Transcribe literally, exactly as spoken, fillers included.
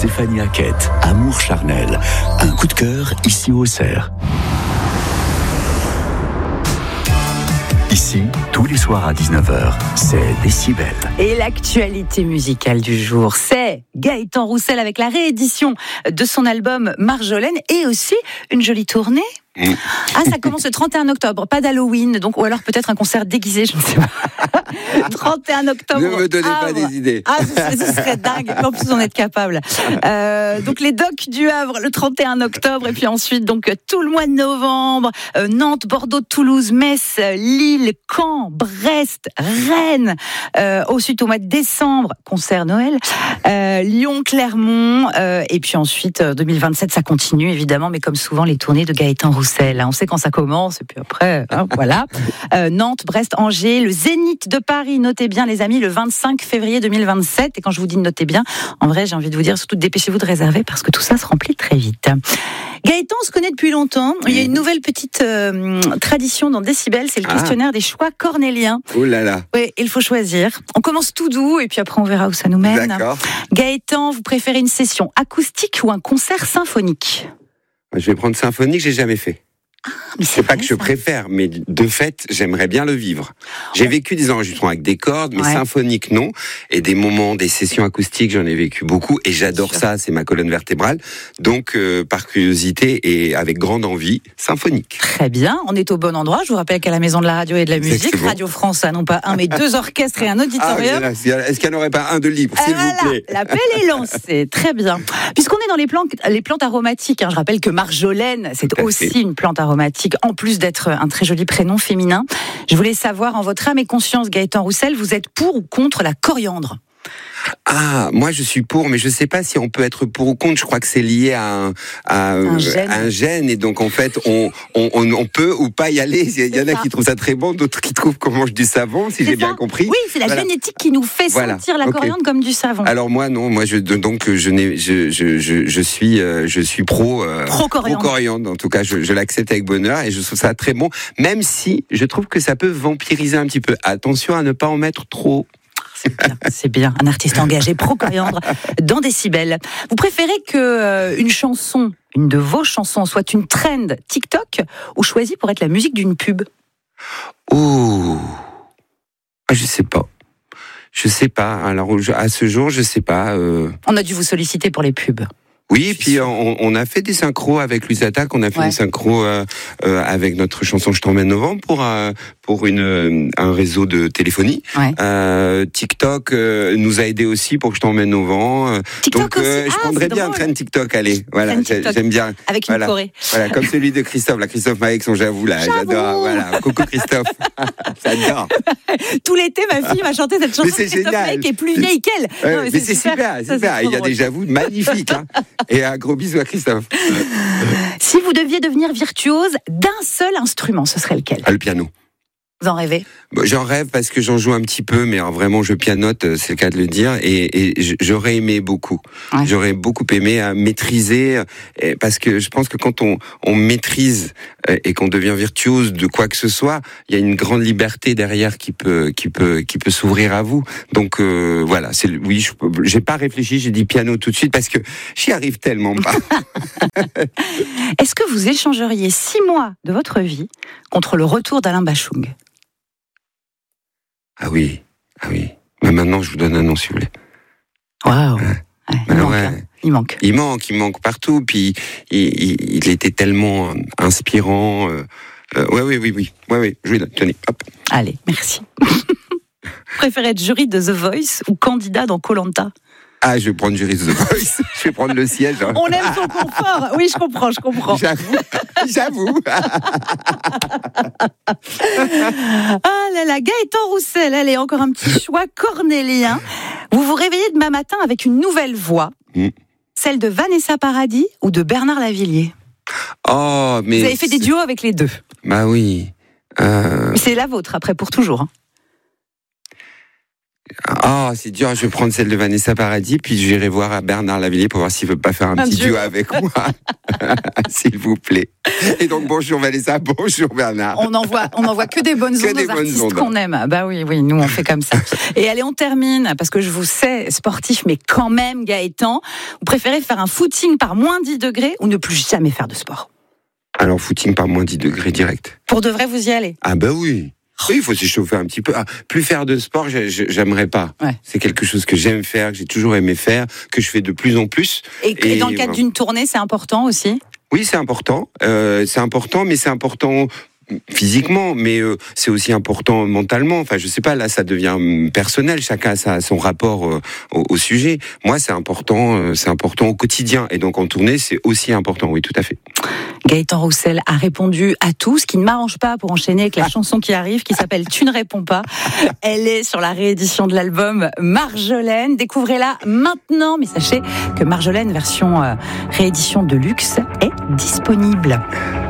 Stéphanie Hackett, Amour charnel. Un coup de cœur ici au Auxerre. Ici, tous les soirs à dix-neuf heures, c'est Décibel. Et l'actualité musicale du jour, c'est Gaëtan Roussel avec la réédition de son album Marjolaine et aussi une jolie tournée. Mmh. Ah, ça commence le trente et un octobre, pas d'Halloween, donc, ou alors peut-être un concert déguisé, je ne sais pas. trente et un octobre. Ne me donnez Havre. Pas des idées. Ah, ce serait, ce serait dingue. En plus, on est capable. Euh, donc, les docks du Havre, le trente et un octobre, et puis ensuite, donc, tout le mois de novembre, euh, Nantes, Bordeaux, Toulouse, Metz, Lille, Caen, Brest, Rennes. Euh, ensuite, au mois de décembre, concert Noël, euh, Lyon, Clermont, euh, et puis ensuite, deux mille vingt-sept, ça continue, évidemment, mais comme souvent, les tournées de Gaëtan Roussel. On sait quand ça commence, et puis après, hein, voilà. Euh, Nantes, Brest, Angers, le Zénith de Paris, notez bien les amis, le vingt-cinq février deux mille vingt-sept. Et quand je vous dis notez bien, en vrai, j'ai envie de vous dire, surtout dépêchez-vous de réserver parce que tout ça se remplit très vite. Gaëtan, on se connaît depuis longtemps. Il y a une nouvelle petite euh, tradition dans Décibel, c'est le questionnaire ah. des choix cornéliens. Oh là là. Oui, il faut choisir. On commence tout doux et puis après on verra où ça nous mène. D'accord. Gaëtan, vous préférez une session acoustique ou un concert symphonique ? Je vais prendre symphonique, j'ai jamais fait. Ah, mais c'est, c'est pas que je ça. préfère, mais de fait, j'aimerais bien le vivre. J'ai vécu des enregistrements avec des cordes, mais ouais. symphoniques non. Et des moments, des sessions acoustiques, j'en ai vécu beaucoup. Et j'adore ça, c'est ma colonne vertébrale. Donc, euh, par curiosité et avec grande envie, symphonique. Très bien, on est au bon endroit. Je vous rappelle qu'à la Maison de la Radio et de la Musique, Exactement. Radio France a non pas un, mais deux orchestres et un auditorium. Ah, est-ce qu'il n'y en aurait pas un de libre, s'il voilà, vous plaît ? L'appel est lancé, très bien. Puisqu'on est dans les plantes, les plantes aromatiques, hein, je rappelle que Marjolaine, c'est Tout aussi fait. une plante aromatique, en plus d'être un très joli prénom féminin. Je voulais savoir, en votre âme et conscience, Gaëtan Roussel, vous êtes pour ou contre la coriandre ? Ah, moi je suis pour, mais je sais pas si on peut être pour ou contre. Je crois que c'est lié à un, à un, gène. un gène, et donc en fait on, on, on, on peut ou pas y aller. Il y en a qui trouvent ça très bon, d'autres qui trouvent qu'on mange du savon, si c'est j'ai ça. bien compris. Oui, c'est la voilà. génétique qui nous fait voilà. sentir la okay. coriandre comme du savon. Alors moi non, moi je donc je n'ai je je je, je suis euh, je suis pro euh, pro coriandre. Pro coriandre. En tout cas, je, je l'accepte avec bonheur et je trouve ça très bon, même si je trouve que ça peut vampiriser un petit peu. Attention à ne pas en mettre trop. C'est bien, c'est bien, un artiste engagé pro-coriandre dans Décibel. Vous préférez que euh, une chanson, une de vos chansons, soit une trend TikTok ou choisie pour être la musique d'une pub ? Oh, je sais pas. Je sais pas. Alors à ce jour, je sais pas. Euh... On a dû vous solliciter pour les pubs. Oui, et puis on, on a fait des synchros avec Louise Attaque, on a fait ouais. des synchros euh, euh, avec notre chanson Je t'emmène novembre pour euh, pour une euh, un réseau de téléphonie. Ouais. Euh, TikTok euh, nous a aidé aussi pour que Je t'emmène novembre. TikTok Donc euh, aussi. je ah, prendrais bien un train TikTok, allez. Voilà, TikTok. j'aime bien. Avec une voilà. choré. Voilà, comme celui de Christophe, la Christophe Maé avec son J'avoue là, J'avoue. j'adore. Voilà, coucou Christophe. J'adore. Tout l'été, ma fille m'a chanté cette chanson de Christophe Maé qui est plus vieille qu'elle. Ouais, non, mais, mais c'est, c'est super, super. super. Il y a des J'avoue magnifiques. Hein. Et un gros bisou à Christophe. Si vous deviez devenir virtuose d'un seul instrument, ce serait lequel ? Ah, le piano. Vous en rêvez ? J'en rêve parce que j'en joue un petit peu, mais vraiment je pianote, c'est le cas de le dire, et, et j'aurais aimé beaucoup. Ouais. J'aurais beaucoup aimé à maîtriser, parce que je pense que quand on, on maîtrise et qu'on devient virtuose de quoi que ce soit, il y a une grande liberté derrière qui peut, qui peut, qui peut s'ouvrir à vous. Donc euh, voilà, c'est oui, je, j'ai pas réfléchi, j'ai dit piano tout de suite parce que j'y arrive tellement pas. Est-ce que vous échangeriez six mois de votre vie contre le retour d'Alain Bachung ? Ah oui, ah oui. Mais maintenant, je vous donne un nom, si vous voulez. Waouh. Ouais. Ouais, il, manque, ouais. hein. il manque. Il manque, il manque partout. Puis il, il, il était tellement inspirant. Euh, euh, ouais, oui, oui, oui. Ouais, oui. Je lui donne. Tenez, hop. Allez, merci. Vous préférez être jury de The Voice ou candidat dans Koh-Lanta ? Ah, je vais prendre jury de The Voice. Je vais prendre le siège. Hein. On aime son confort. Oui, je comprends, je comprends. J'avoue. J'avoue. Ah là là, Gaëtan Roussel, allez, encore un petit choix cornélien. Vous vous réveillez demain matin avec une nouvelle voix, mm. celle de Vanessa Paradis ou de Bernard Lavilliers. Oh, mais vous avez fait des duos avec les deux. Bah oui. Euh... C'est la vôtre après pour toujours. Hein. Ah, oh, c'est dur, je vais prendre celle de Vanessa Paradis, puis j'irai voir Bernard Lavilliers pour voir s'il veut pas faire un, un petit duo avec moi. S'il vous plaît. Et donc, bonjour Vanessa, bonjour Bernard. On envoie, on envoie que des bonnes ondes aux artistes qu'on aime. Bah oui, oui, nous on fait comme ça. Et allez, on termine, parce que je vous sais sportif, mais quand même, Gaëtan, vous préférez faire un footing par moins dix degrés ou ne plus jamais faire de sport? Alors, footing par moins dix degrés direct. Pour de vrai, vous y allez? Ah bah oui. Oui, il faut s'échauffer un petit peu. Ah, plus faire de sport, j'aimerais pas. Ouais. C'est quelque chose que j'aime faire, que j'ai toujours aimé faire, que je fais de plus en plus. Et, et, et dans le cadre d'une tournée, c'est important aussi? Oui, c'est important. Euh, c'est important, mais c'est important physiquement, mais euh, c'est aussi important mentalement. Enfin, je sais pas, là, ça devient personnel. Chacun a sa, son rapport euh, au, au sujet. Moi, c'est important, euh, c'est important au quotidien. Et donc, en tournée, c'est aussi important. Oui, tout à fait. Gaëtan Roussel a répondu à tout, ce qui ne m'arrange pas pour enchaîner avec la chanson qui arrive, qui s'appelle Tu ne réponds pas. Elle est sur la réédition de l'album Marjolaine. Découvrez-la maintenant, mais sachez que Marjolaine, version euh, réédition de luxe, est disponible.